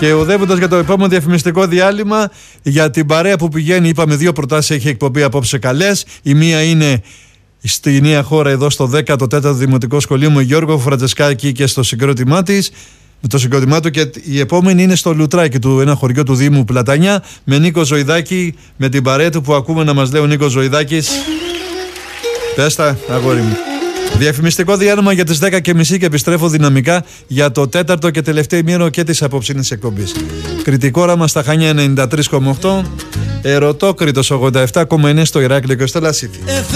Και οδεύοντας για το επόμενο διαφημιστικό διάλειμμα, για την παρέα που πηγαίνει, είπαμε 2 προτάσεις έχει εκπομπή απόψε καλές. Η μία είναι στη νέα χώρα εδώ στο 14ο Δημοτικό Σχολείο με Γιώργο Φραντζεσκάκη και στο συγκρότημά της. Με το συγκρότημά του, και η επόμενη είναι στο Λουτράκι του, ένα χωριό του Δήμου Πλατανιά, με Νίκο Ζωηδάκη, με την παρέα του που ακούμε να μας λέει ο Νίκος Ζωηδάκης. Πες τα, αγόρι μου. Διαφημιστικό διάλειμμα για τις 10:30 και επιστρέφω δυναμικά για το 4ο και τελευταίο ημίωρο και της απόψινης εκπομπής. Κρητικό όραμα στα Χανιά 93,8, Ερωτόκριτος 87,9 στο Ηράκλειο και στο Λασίθι.